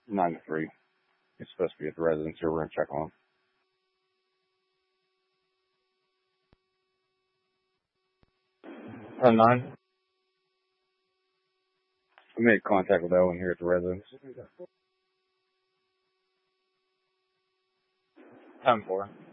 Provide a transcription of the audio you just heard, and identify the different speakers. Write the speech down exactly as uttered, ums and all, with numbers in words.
Speaker 1: Nine to three. It's supposed to be at the residence here. We're gonna check on him. ten nine. We made contact with Owen here at the residence. ten four.